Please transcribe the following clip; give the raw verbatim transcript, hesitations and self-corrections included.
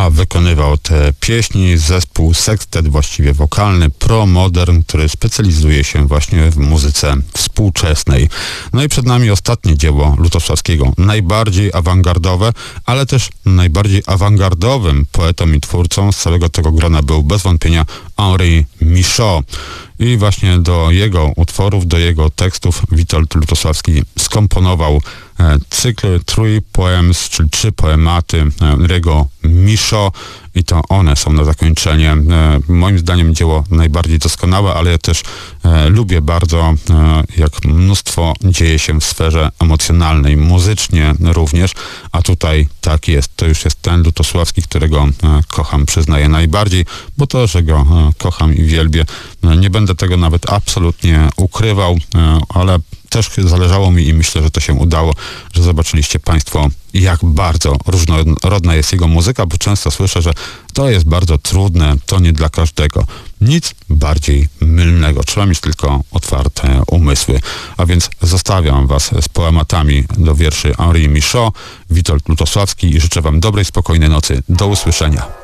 a wykonywał te pieśni zespół sekstet, właściwie wokalny, pro-modern, który specjalizuje się właśnie w muzyce współczesnej. No i przed nami ostatnie dzieło Lutosławskiego, najbardziej awangardowe, ale też najbardziej awangardowym poetą i twórcą z całego tego grona był bez wątpienia Henri Michaud. I właśnie do jego utworów, do jego tekstów Witold Lutosławski skomponował e, cykl Three Poems, czyli trzy poematy Henri'ego Michaud, i to one są na zakończenie. E, moim zdaniem dzieło najbardziej doskonałe, ale ja też e, lubię bardzo, e, jak mnóstwo dzieje się w sferze emocjonalnej, muzycznie również, a tutaj tak jest. To już jest ten Lutosławski, którego e, kocham, przyznaję najbardziej, bo to, że go e, kocham i wielbię, e, nie będę tego nawet absolutnie ukrywał, e, ale też zależało mi i myślę, że to się udało, że zobaczyliście Państwo, jak bardzo różnorodna jest jego muzyka, bo często słyszę, że to jest bardzo trudne, to nie dla każdego. Nic bardziej mylnego. Trzeba mieć tylko otwarte umysły. A więc zostawiam Was z poematami do wierszy Henri Michaud, Witold Lutosławski i życzę Wam dobrej, spokojnej nocy. Do usłyszenia.